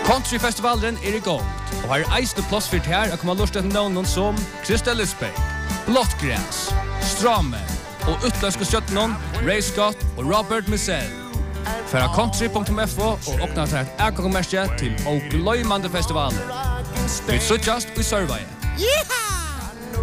Countryfestivalen i gång. Och här eisne plats för här att komma lust att någon som Krista Lisbeth, Blottgräs, Strame och utländska stjärnor Ray Scott och Robert Missell. För country.fo och öppna till ett ägarkommersie till och glömmande festivalen. Vi suttjast i Sörvaje. Yeah!